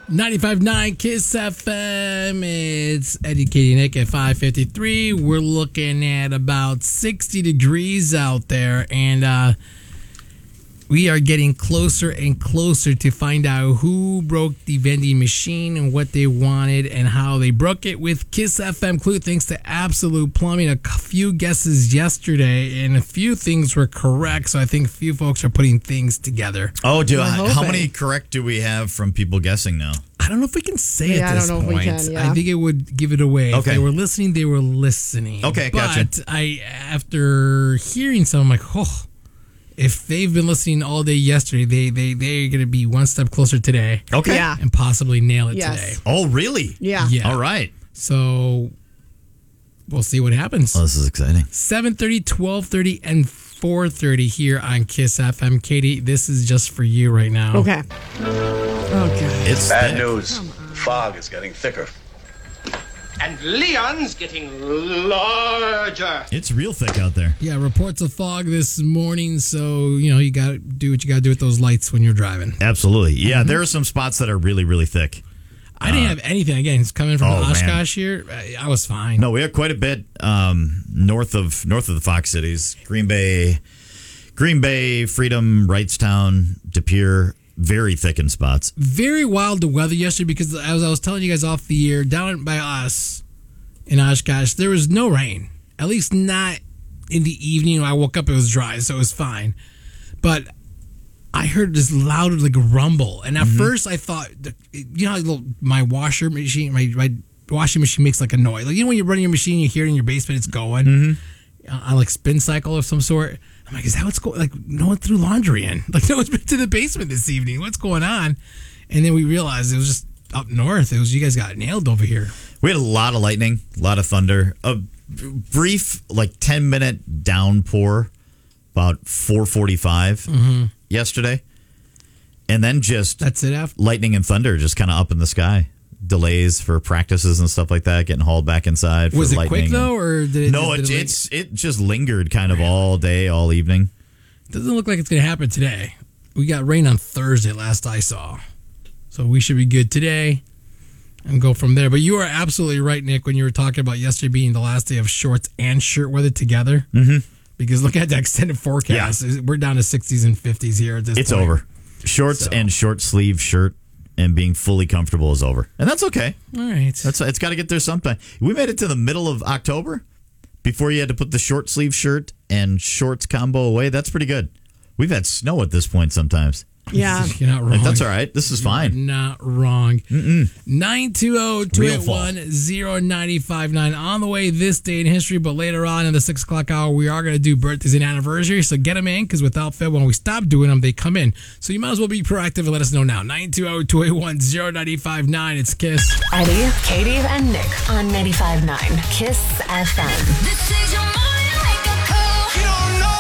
95.9 Kiss FM. It's Eddie, Katie, Nick at 5:53. We're looking at about 60 degrees out there, and we are getting closer and closer to find out who broke the vending machine and what they wanted and how they broke it with Kiss FM Clue. Thanks to Absolute Plumbing. A few guesses yesterday, and a few things were correct, so I think a few folks are putting things together. Oh, how many correct do we have from people guessing now? I don't know if we can say at this point. I don't know if we can, yeah. I think it would give it away. Okay. If they were listening, they were listening. Okay, gotcha. But after hearing some, I'm like, if they've been listening all day yesterday, they're going to be one step closer today. Okay. Yeah. And possibly nail it today. Oh, really? Yeah. All right. So we'll see what happens. Oh, this is exciting. 7:30, 12:30, and 4:30 here on Kiss FM. Katie, this is just for you right now. Okay. Okay. It's Bad thick. news. Fog is getting thicker. And Leon's getting larger. It's real thick out there. Yeah, reports of fog this morning, so, you got to do what you got to do with those lights when you're driving. Absolutely. Yeah, there are some spots that are really, really thick. I didn't have anything. Again, it's coming from Oshkosh here. I was fine. No, we had quite a bit north of the Fox cities. Green Bay, Freedom, Wrightstown, De Pere. Very thick in spots. Very wild the weather yesterday because as I was telling you guys off the air, down by us in Oshkosh, there was no rain. At least not in the evening. When I woke up, it was dry, so it was fine. But I heard this loud rumble, and at first I thought, how my washing machine makes like a noise. When you're running your machine, you hear it in your basement, it's going on spin cycle of some sort. I'm like, is that what's going? No one threw laundry in. No one's been to the basement this evening. What's going on? And then we realized it was just up north. It was you guys got nailed over here. We had a lot of lightning, a lot of thunder, a brief 10-minute downpour about 4:45 yesterday, and then just that's it. After lightning and thunder just kind of up in the sky. Delays for practices and stuff like that, getting hauled back inside. Was it lightning quick though, or did it? No, it just lingered kind of all day, all evening. Doesn't look like it's going to happen today. We got rain on Thursday, last I saw, so we should be good today and go from there. But you are absolutely right, Nick, when you were talking about yesterday being the last day of shorts and shirt weather together. Mm-hmm. Because look at the extended forecast. Yeah. We're down to 60s and 50s here at this point. It's over. Shorts and short sleeve shirt. And being fully comfortable is over. And that's okay. All right. It's got to get there sometime. We made it to the middle of October before you had to put the short sleeve shirt and shorts combo away. That's pretty good. We've had snow at this point sometimes. Yeah. You're not wrong. That's all right. This is fine. You're not wrong. 920-281-0959 on the way this day in history, but later on in the 6 o'clock hour, we are going to do birthdays and anniversaries, so get them in, because without fail, when we stop doing them, they come in. So you might as well be proactive and let us know now. 920-281-0959. It's Kiss. Eddie, Katie, and Nick on 95.9 Kiss FM. This is your morning wake-up call. You don't know.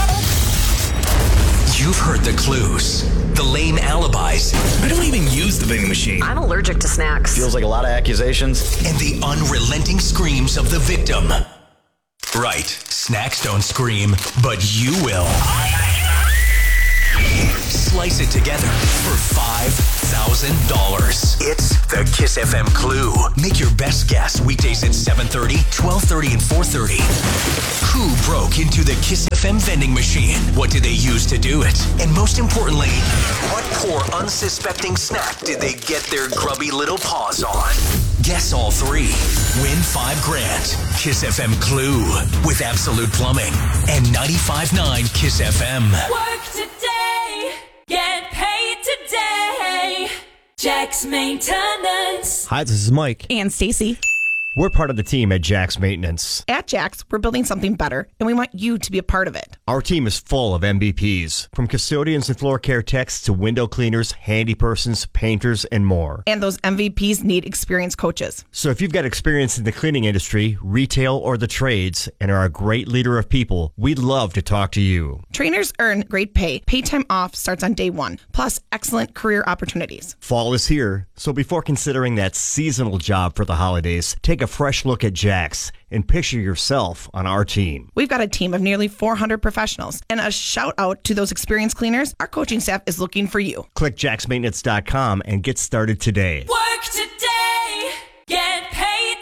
You've heard the clues, the lame alibis. I don't even use the vending machine. I'm allergic to snacks. Feels like a lot of accusations. And the unrelenting screams of the victim. Right, snacks don't scream, but you will. Slice it together for $5,000. It's the Kiss FM Clue. Make your best guess weekdays at 7:30, 12:30, and 4:30. Who broke into the Kiss FM vending machine? What did they use to do it? And most importantly, what poor unsuspecting snack did they get their grubby little paws on? Guess all three. Win $5,000. Kiss FM Clue with Absolute Plumbing and 95.9 Kiss FM. Work today, get paid today. Jack's Maintenance. Hi, this is Mike. And Stacy. We're part of the team at Jack's Maintenance. At Jack's, we're building something better, and we want you to be a part of it. Our team is full of MVPs, from custodians and floor care techs to window cleaners, handy persons, painters, and more. And those MVPs need experienced coaches. So if you've got experience in the cleaning industry, retail, or the trades, and are a great leader of people, we'd love to talk to you. Trainers earn great pay. Paid time off starts on day one, plus excellent career opportunities. Fall is here, so before considering that seasonal job for the holidays, take a fresh look at Jack's and picture yourself on our team. We've got a team of nearly 400 professionals. And a shout out to those experienced cleaners, our coaching staff is looking for you. Click jacksmaintenance.com and get started today. Work today, get paid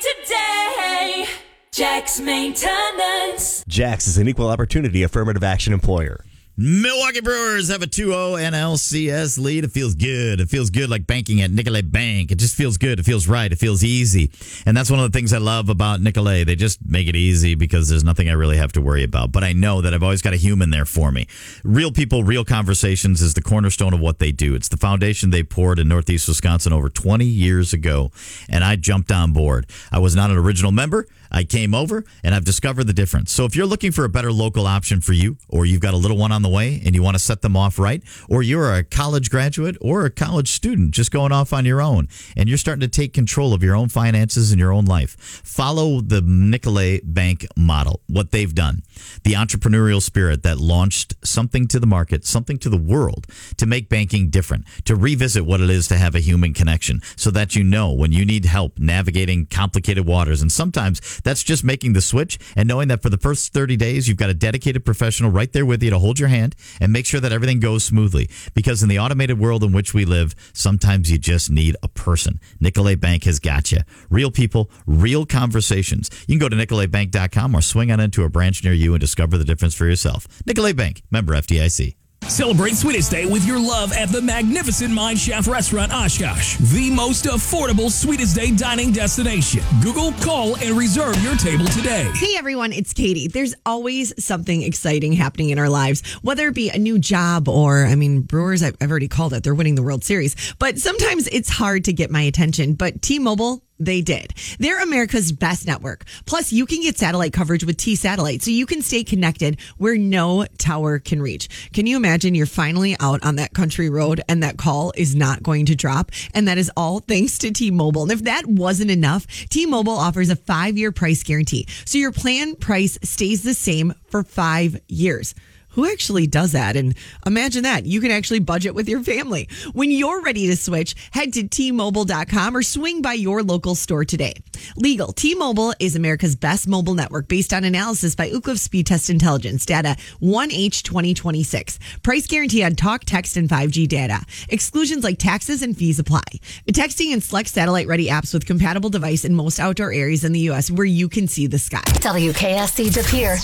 today. Jack's Maintenance. Jax is an equal opportunity affirmative action employer. Milwaukee Brewers have a 2-0 NLCS lead. It feels good. It feels good like banking at Nicolet Bank. It just feels good. It feels right. It feels easy. And that's one of the things I love about Nicolet. They just make it easy because there's nothing I really have to worry about. But I know that I've always got a human there for me. Real people, real conversations is the cornerstone of what they do. It's the foundation they poured in Northeast Wisconsin over 20 years ago. And I jumped on board. I was not an original member. I came over and I've discovered the difference. So if you're looking for a better local option for you, or you've got a little one on the way and you want to set them off right, or you're a college graduate or a college student just going off on your own and you're starting to take control of your own finances and your own life, follow the Nicolet Bank model, what they've done, the entrepreneurial spirit that launched something to the market, something to the world to make banking different, to revisit what it is to have a human connection so that you know when you need help navigating complicated waters. And sometimes that's just making the switch and knowing that for the first 30 days, you've got a dedicated professional right there with you to hold your hand and make sure that everything goes smoothly. Because in the automated world in which we live, sometimes you just need a person. Nicolet Bank has got you. Real people, real conversations. You can go to nicoletbank.com or swing on into a branch near you and discover the difference for yourself. Nicolet Bank, member FDIC. Celebrate Sweetest Day with your love at the magnificent Mine Chef Restaurant Oshkosh, the most affordable Sweetest Day dining destination. Google, call, and reserve your table today. Hey everyone, it's Katie. There's always something exciting happening in our lives, whether it be a new job or, Brewers, I've already called it. They're winning the World Series. But sometimes it's hard to get my attention. But T-Mobile, they did. They're America's best network. Plus, you can get satellite coverage with T-Satellite, so you can stay connected where no tower can reach. Can you imagine you're finally out on that country road and that call is not going to drop? And that is all thanks to T-Mobile. And if that wasn't enough, T-Mobile offers a 5-year price guarantee. So your plan price stays the same for 5 years. Who actually does that? And imagine that. You can actually budget with your family. When you're ready to switch, head to T-Mobile.com or swing by your local store today. Legal. T-Mobile is America's best mobile network based on analysis by Ookla Speed Test Intelligence. Data 1H 2026. Price guarantee on talk, text, and 5G data. Exclusions like taxes and fees apply. Texting and select satellite-ready apps with compatible device in most outdoor areas in the U.S. where you can see the sky. WKSC De Pere,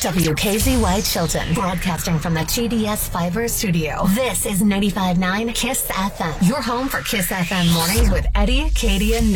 WKZY Chilton. Broadcasting from the TDS Fiber Studio. This is 95.9 KISS FM. Your home for KISS FM mornings with Eddie, Katie, and Nick.